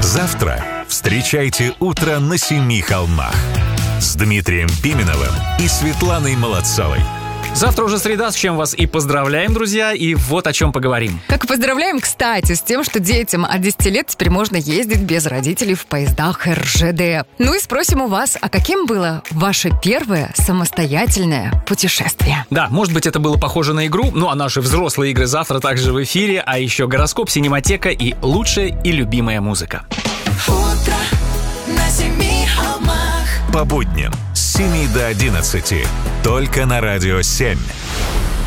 Завтра встречайте утро на 7 холмах с Дмитрием Пименовым и Светланой Молодцовой. Завтра уже среда, с чем вас и поздравляем, друзья, и вот о чем поговорим. Как и поздравляем, кстати, с тем, что детям от 10 лет теперь можно ездить без родителей в поездах РЖД. Ну и спросим у вас, а каким было ваше первое самостоятельное путешествие? Да, может быть, это было похоже на игру, ну а наши взрослые игры завтра также в эфире, а еще гороскоп, синематека и лучшая и любимая музыка. Утро на 7 холмах. По будням с 7 до 11. Только на Радио 7.